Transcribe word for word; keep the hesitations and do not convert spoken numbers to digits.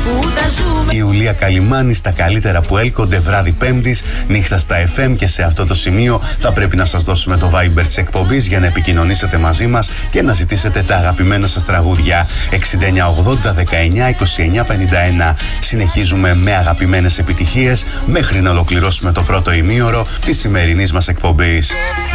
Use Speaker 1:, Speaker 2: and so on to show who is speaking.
Speaker 1: Η Ιουλία Καλιμάνη στα καλύτερα που έλκονται βράδυ Πέμπτης, νύχτα στα εφ εμ, και σε αυτό το σημείο θα πρέπει να σας δώσουμε το Viber της εκπομπής για να επικοινωνήσετε μαζί μας και να ζητήσετε τα αγαπημένα σας τραγούδια. εξήντα εννιά ογδόντα δεκαεννιά είκοσι εννιά πενήντα ένα. Συνεχίζουμε με αγαπημένες επιτυχίες μέχρι να ολοκληρώσουμε το πρώτο ημίωρο της σημερινής μας εκπομπής.